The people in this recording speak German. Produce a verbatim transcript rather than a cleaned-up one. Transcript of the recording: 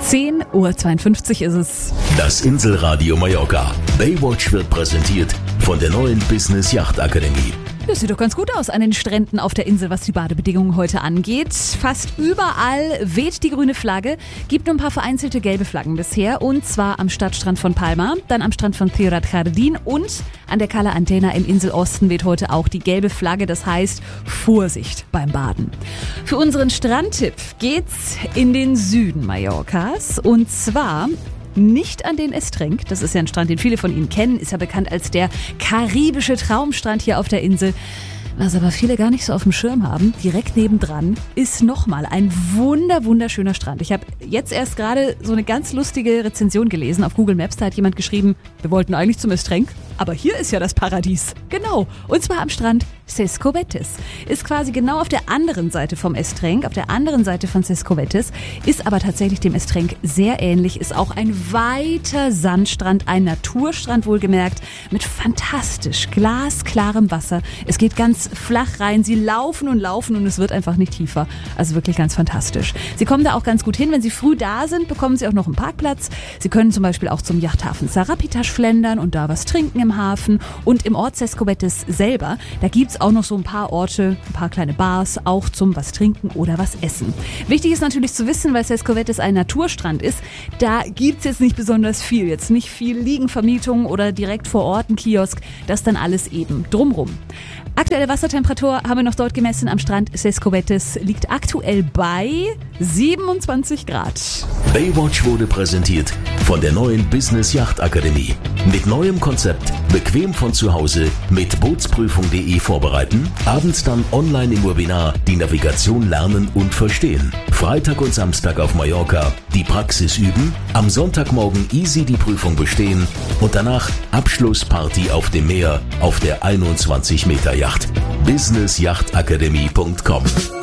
zehn Uhr zweiundfünfzig ist es. Das Inselradio Mallorca. Baywatch wird präsentiert von der neuen Business Yacht Akademie. Das sieht doch ganz gut aus an den Stränden auf der Insel, was die Badebedingungen heute angeht. Fast überall weht die grüne Flagge. Gibt nur ein paar vereinzelte gelbe Flaggen bisher. Und zwar am Stadtstrand von Palma, dann am Strand von Ciudad Jardín und an der Cala Antena im Inselosten weht heute auch die gelbe Flagge. Das heißt, Vorsicht beim Baden. Für unseren Strandtipp geht's in den Süden Mallorcas. Und zwar nicht an den Estrenc, das ist ja ein Strand, den viele von Ihnen kennen, ist ja bekannt als der karibische Traumstrand hier auf der Insel. Was aber viele gar nicht so auf dem Schirm haben, direkt nebendran ist nochmal ein wunder, wunderschöner Strand. Ich habe jetzt erst gerade so eine ganz lustige Rezension gelesen auf Google Maps. Da hat jemand geschrieben, wir wollten eigentlich zum Estrenc, aber hier ist ja das Paradies. Genau, und zwar am Strand Ses Covetes. Ist quasi genau auf der anderen Seite vom Estrenc, auf der anderen Seite von Ses Covetes, ist aber tatsächlich dem Estrenc sehr ähnlich, ist auch ein weiter Sandstrand, ein Naturstrand wohlgemerkt, mit fantastisch glasklarem Wasser. Es geht ganz flach rein, sie laufen und laufen und es wird einfach nicht tiefer. Also wirklich ganz fantastisch. Sie kommen da auch ganz gut hin. Wenn Sie früh da sind, bekommen Sie auch noch einen Parkplatz. Sie können zum Beispiel auch zum Yachthafen Sarapitas schlendern und da was trinken im Hafen. Und im Ort Ses Covetes selber, da gibt es auch noch so ein paar Orte, ein paar kleine Bars, auch zum was trinken oder was essen. Wichtig ist natürlich zu wissen, weil Ses Covetes ein Naturstrand ist, da gibt es jetzt nicht besonders viel. Jetzt nicht viel Liegenvermietung oder direkt vor Ort ein Kiosk. Das dann alles eben drumrum. Aktuelle Wassertemperatur haben wir noch dort gemessen am Strand Ses Covetes, liegt aktuell bei siebenundzwanzig Grad. Baywatch wurde präsentiert von der neuen Business Yacht Akademie. Mit neuem Konzept, bequem von zu Hause, mit Bootsprüfung punkt de vorbereiten, abends dann online im Webinar die Navigation lernen und verstehen. Freitag und Samstag auf Mallorca die Praxis üben, am Sonntagmorgen easy die Prüfung bestehen und danach Abschlussparty auf dem Meer auf der einundzwanzig Meter Yacht. business yacht akademie punkt com